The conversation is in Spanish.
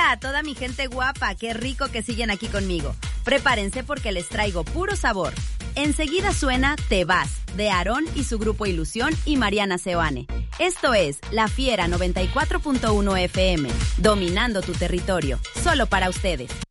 Hola a toda mi gente guapa, qué rico que siguen aquí conmigo. Prepárense porque les traigo puro sabor. Enseguida suena Te Vas, de Aarón y su grupo Ilusión y Mariana Seoane. Esto es La Fiera 94.1 FM, dominando tu territorio, solo para ustedes.